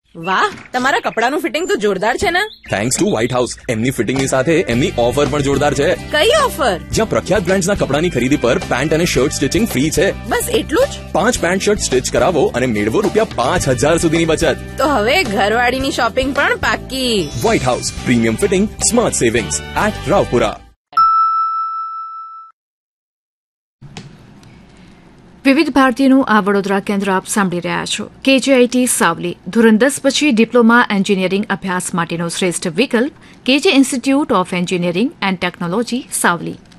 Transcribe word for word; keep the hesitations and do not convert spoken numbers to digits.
વાહ, તમારા કપડાનું ફિટિંગ તો જોરદાર છે ને. Thanks to white house. એમની ફિટિંગની સાથે એમની ઓફર પણ જોરદાર છે. કઈ ઓફર? જ્યાં પ્રખ્યાત બ્રાન્ડ્સના કપડાની ખરીદી પર પેન્ટ અને શર્ટ સ્ટિચિંગ ફ્રી છે. બસ એટલું જ? પાંચ પેન્ટ શર્ટ સ્ટિચ કરાવો અને મેળવો રૂપિયા પાંચ હજાર સુધીની બચત. તો હવે ઘરવાળીની શોપિંગ પણ પાક્કી. White house, premium fitting, smart savings at Raopura. વિવિધ ભારતીયનું આ વડોદરા કેન્દ્ર આપ સાંભળી રહ્યા છો. કેજેઆઈટી સાવલી ધોરણ દસ પછી ડિપ્લોમા એન્જિનિયરિંગ અભ્યાસ માટેનો શ્રેષ્ઠ વિકલ્પ કેજે institute of engineering and technology Savli.